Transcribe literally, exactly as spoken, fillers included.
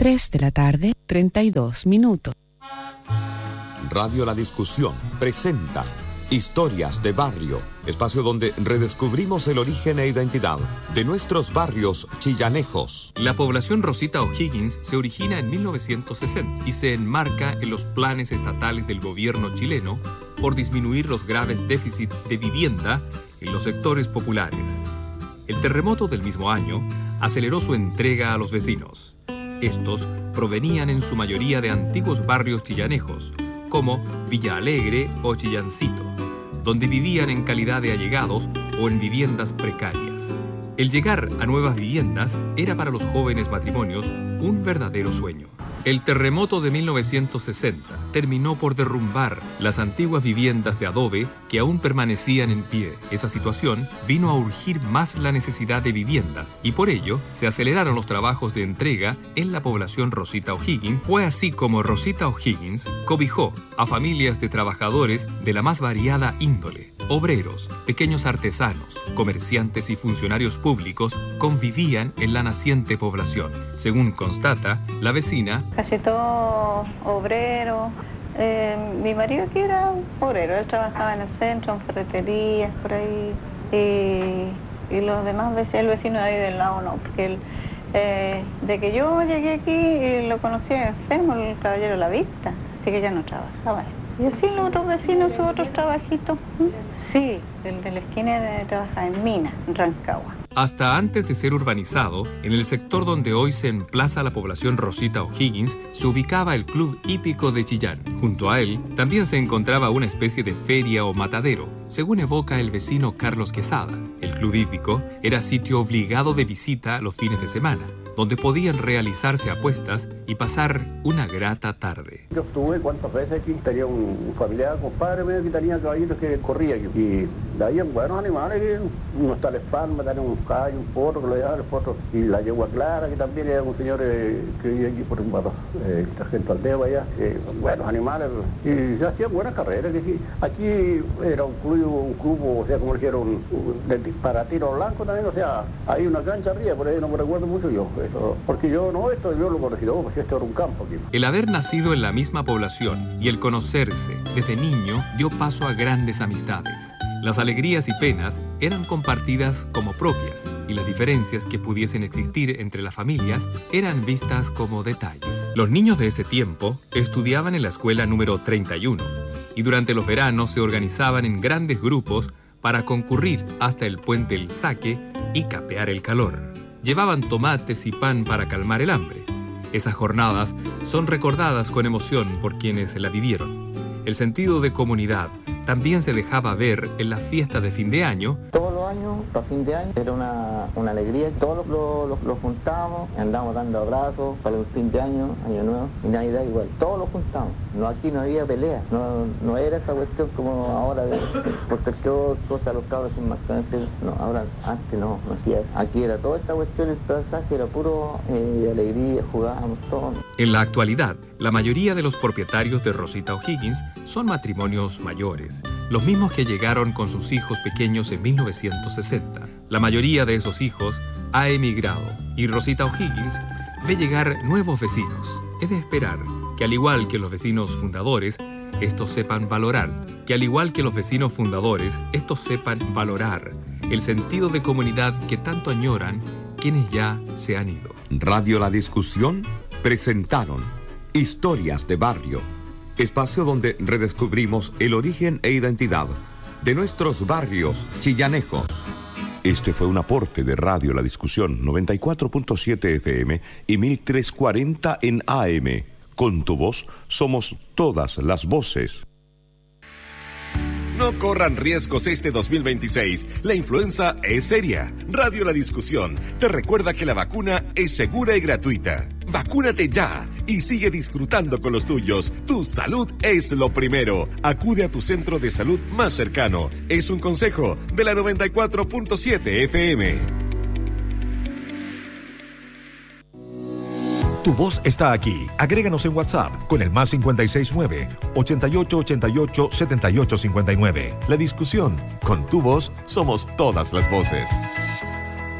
tres de la tarde, treinta y dos minutos. Radio La Discusión presenta Historias de Barrio, espacio donde redescubrimos el origen e identidad de nuestros barrios chillanejos. La población Rosita O'Higgins se origina en mil novecientos sesenta y se enmarca en los planes estatales del gobierno chileno por disminuir los graves déficits de vivienda en los sectores populares. El terremoto del mismo año aceleró su entrega a los vecinos. Estos provenían en su mayoría de antiguos barrios chillanejos, como Villa Alegre o Chillancito, donde vivían en calidad de allegados o en viviendas precarias. El llegar a nuevas viviendas era para los jóvenes matrimonios un verdadero sueño. El terremoto de mil novecientos sesenta terminó por derrumbar las antiguas viviendas de adobe que aún permanecían en pie. Esa situación vino a urgir más la necesidad de viviendas y por ello se aceleraron los trabajos de entrega en la población Rosita O'Higgins. Fue así como Rosita O'Higgins cobijó a familias de trabajadores de la más variada índole. Obreros, pequeños artesanos, comerciantes y funcionarios públicos convivían en la naciente población. Según constata la vecina, casi todos obreros. Eh, mi marido que era obrero, él trabajaba en el centro, en ferreterías, por ahí, y, y los demás vecinos, el vecino de ahí del lado no, porque él, eh, de que yo llegué aquí y lo conocí enfermo, el caballero La Vista, así que ya no trabajaba. Y así los otros vecinos, sus otros trabajitos. Sí, el de la esquina de trabajar en Mina, en Rancagua. Hasta antes de ser urbanizado, en el sector donde hoy se emplaza la población Rosita O'Higgins, se ubicaba el Club Hípico de Chillán. Junto a él, también se encontraba una especie de feria o matadero, según evoca el vecino Carlos Quesada. El Club Hípico era sitio obligado de visita los fines de semana, donde podían realizarse apuestas y pasar una grata tarde. Yo estuve cuántas veces aquí, tenía un familiar, compadre mío que tenía caballitos que corría aquí. Y de ahí en buenos animales, uno está la espalda, tenía un caballo, un potro, que lo llevaba el potro. Y la yegua Clara, que también era un señor eh, que vivía aquí por un vato, eh, Sargento Aldeo allá, eh, buenos animales. Y se hacían buenas carreras. Que sí. Aquí era un club, un club, o sea, como dijeron, un, un, para tiro blanco también, o sea, hay una cancha arriba, por ahí no me recuerdo mucho yo. Eso, porque yo no, esto yo lo corregí, no, pues esto era un campo aquí. El haber nacido en la misma población y el conocerse desde niño dio paso a grandes amistades. Las alegrías y penas eran compartidas como propias y las diferencias que pudiesen existir entre las familias eran vistas como detalles. Los niños de ese tiempo estudiaban en la escuela número treinta y uno y durante los veranos se organizaban en grandes grupos para concurrir hasta el puente El Saque y capear el calor. Llevaban tomates y pan para calmar el hambre. Esas jornadas son recordadas con emoción por quienes la vivieron. El sentido de comunidad también se dejaba ver en la fiesta de fin de año. Todos los años, para fin de año, era una, una alegría. Todos los, los, los juntábamos, andábamos dando abrazos para el fin de año, año nuevo y Navidad igual. Todos los juntamos. No, aquí no había pelea. No, no era esa cuestión como ahora de por cualquier cosa los cabros sin marcar. No, ahora antes no, no hacía eso. Aquí era toda esta cuestión, el pasaje era puro eh, de alegría, jugábamos todos. En la actualidad, la mayoría de los propietarios de Rosita O'Higgins son matrimonios mayores, los mismos que llegaron con sus hijos pequeños en mil novecientos sesenta. La mayoría de esos hijos ha emigrado y Rosita O'Higgins ve llegar nuevos vecinos. Es de esperar que al igual que los vecinos fundadores, estos sepan valorar, que al igual que los vecinos fundadores, estos sepan valorar el sentido de comunidad que tanto añoran quienes ya se han ido. Radio La Discusión presentaron Historias de Barrio, espacio donde redescubrimos el origen e identidad de nuestros barrios chillanejos. Este fue un aporte de Radio La Discusión noventa y cuatro punto siete F M y mil trescientos cuarenta en A M. Con tu voz somos todas las voces. No corran riesgos este dos mil veintiséis. La influenza es seria. Radio La Discusión te recuerda que la vacuna es segura y gratuita. Vacúnate ya y sigue disfrutando con los tuyos. Tu salud es lo primero. Acude a tu centro de salud más cercano. Es un consejo de la noventa y cuatro punto siete F M. Tu voz está aquí. Agréganos en WhatsApp con el más cincuenta y seis nueve, ochenta y ocho ochenta y ocho, setenta y ocho cincuenta y nueve. La Discusión. Con tu voz somos todas las voces.